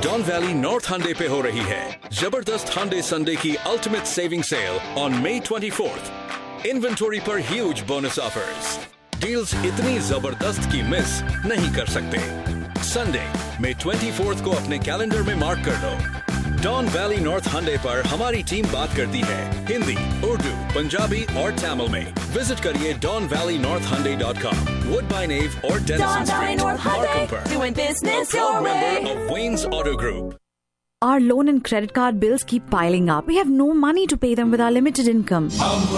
Don valley north हंडे पे हो रही है जबरदस्त हंडे संडे की ultimate saving cell on May 24th. Inventory पर ह्यूज बोनस ऑफर्स. डील्स इतनी जबरदस्त की मिस नहीं कर सकते. संडे May 24th को अपने कैलेंडर में मार्क कर लो. डॉन वैली नॉर्थ हंडे पर हमारी टीम बात करती है हिंदी, उर्दू, पंजाबी और तमिल में. विजिट करिए donvalleynorthhyundai.com. Woodbine Ave or Denison Street, Markham पर. Doing business A proud your way. member of Wayne's Auto Group. Our loan and credit card bills keep piling up. We have no money to pay them with our limited income.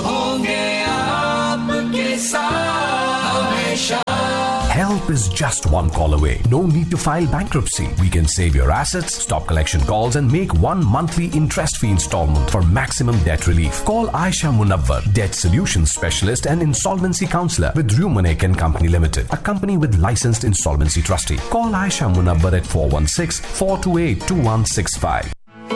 Help is just one call away. No need to file bankruptcy. We can save your assets, stop collection calls, and make one monthly interest-free installment for maximum debt relief. Call Aisha Munawwar, Debt Solutions Specialist and Insolvency Counselor with Rumanek & Company Limited, a company with licensed insolvency trustee. Call Aisha Munawwar at 416-428-2165.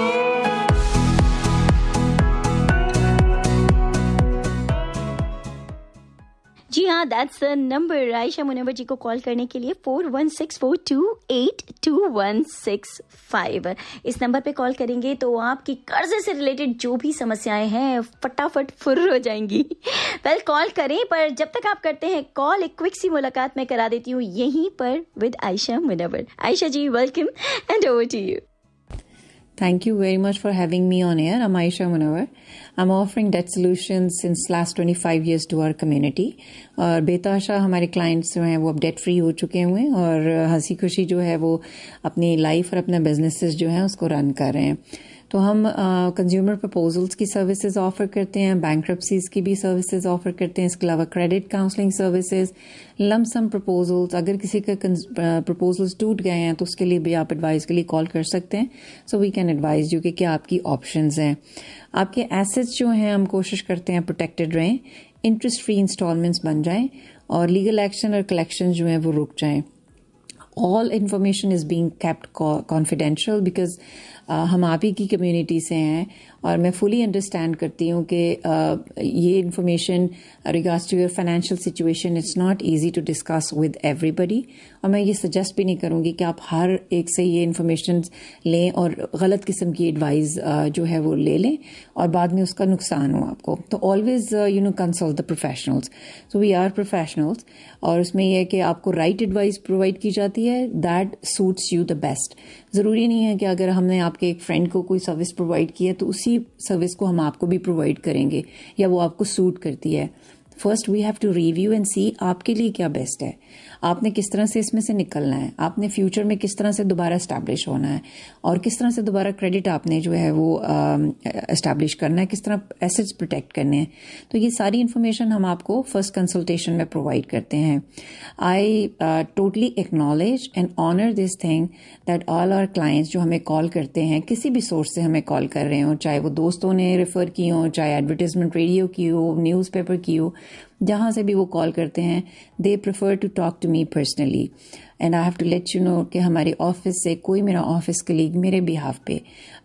जी हाँ, that's the number. Ayesha Munawwar जी को call करने के लिए 4164282165. इस number पे call करेंगे तो आपकी कर्जे से रिलेटेड जो भी समस्याएं हैं फटाफट फुर्र हो जाएंगी. वेल, कॉल करें, पर जब तक आप करते हैं कॉल, एक क्विक सी मुलाकात मैं करा देती हूँ यहीं पर with Ayesha Munawwar. Ayesha ji, welcome and over to you. Thank you very much for having me on air. I'm Aisha Munawwar. I'm offering debt solutions since last 25 years to our community. और बेतहाशा हमारे clients जो हैं वो अब debt free हो चुके हुए हैं और हंसी खुशी जो है वो अपनी life और अपना businesses जो हैं उसको run कर रहे हैं. तो हम कंज्यूमर प्रपोजल्स की सर्विसेज ऑफर करते हैं, बैंक्रप्सीज की भी सर्विसेज ऑफर करते हैं, इसके अलावा क्रेडिट काउंसलिंग सर्विसेज, लम सम प्रपोजल्स. अगर किसी का प्रपोजल्स टूट गए हैं तो उसके लिए भी आप एडवाइस के लिए कॉल कर सकते हैं. So we can advise you कि क्या आपकी ऑप्शंस हैं. आपके एसेट्स जो हैं हम कोशिश करते हैं प्रोटेक्टेड रहें, इंटरेस्ट फ्री इंस्टॉलमेंट्स बन जाएं और लीगल एक्शन और कलेक्शन जो हैं वो रुक जाएं. All information is being kept confidential because हम आप ही की कम्युनिटी से हैं और मैं फुली अंडरस्टैंड करती हूँ कि ये information regards to your financial situation it's not easy to discuss with everybody. और मैं ये सजेस्ट भी नहीं करूँगी कि आप हर एक से ये इन्फॉर्मेशन लें और गलत किस्म की एडवाइस जो है वो ले लें और बाद में उसका नुकसान हो आपको. तो always consult the professionals. So we are professionals और उसमें यह है कि आपको राइट एडवाइस प्रोवाइड की जाती है that suits you the best. ज़रूरी नहीं है कि अगर हमने आपके एक फ्रेंड को कोई सर्विस प्रोवाइड की है तो उसी सर्विस को हम आपको भी प्रोवाइड करेंगे या वो आपको सूट करती है. First we have to review and सी आपके लिए क्या बेस्ट है, आपने किस तरह से इसमें से निकलना है, आपने फ्यूचर में किस तरह से दोबारा एस्टैब्लिश होना है और किस तरह से दोबारा क्रेडिट आपने जो है वो एस्टैब्लिश करना है, किस तरह एसेट्स प्रोटेक्ट करने हैं. तो ये सारी इन्फॉर्मेशन हम आपको फर्स्ट कंसल्टेशन में प्रोवाइड करते हैं. I totally acknowledge and honour this thing that all our clients जो हमें कॉल करते हैं, किसी भी सोर्स से हमें कॉल कर रहे हो, चाहे वो दोस्तों ने रेफर की हो, चाहे एडवर्टाइजमेंट रेडियो की हो, न्यूज़पेपर की हो, जहाँ से भी वो कॉल करते हैं, they prefer to talk to me personally. And I have to let you know कि हमारे ऑफिस से कोई मेरा ऑफिस कलीग मेरे बिहाफ पे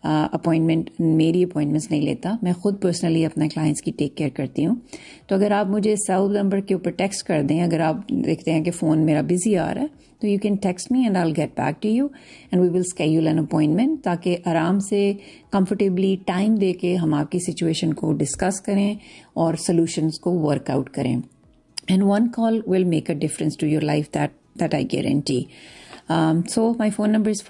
मेरी अपॉइंटमेंट्स नहीं लेता. मैं खुद पर्सनली अपने क्लाइंट्स की टेक केयर करती हूँ. तो अगर आप मुझे सेल नंबर के ऊपर टेक्स्ट कर दें, अगर आप देखते हैं कि फ़ोन मेरा बिजी आ रहा है, तो you can text me and I will get back to you and we will schedule an appointment, ताकि आराम से कंफर्टेबली टाइम दे के हम आपकी सिचुएशन को डिस्कस करें और सोल्यूशंस को वर्कआउट करें. And one call will make a difference to your life, that I guarantee. So my phone number is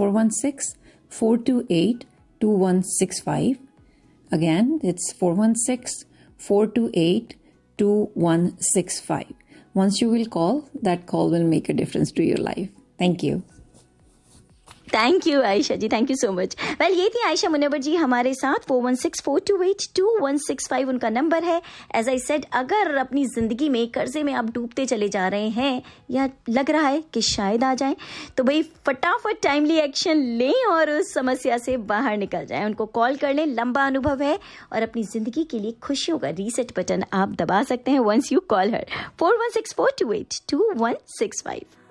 416-428-2165. Again, it's 416-428-2165. Once you will call, that call will make a difference to your life. Thank you. Thank you Ayesha ji, thank you so much. Well, ये थी आयशा मुनव्वर जी हमारे साथ. 416-428-2165 उनका number है. As I said, अगर अपनी जिंदगी में कर्जे में आप डूबते चले जा रहे हैं या लग रहा है कि शायद आ जाएं, तो भाई फटाफट टाइमली एक्शन लें और उस समस्या से बाहर निकल जाएं. उनको कॉल कर लें, लंबा अनुभव है और अपनी जिंदगी के लिए खुशियों का रीसेट बटन आप दबा सकते हैं वंस यू कॉल हर. 416-428-2165.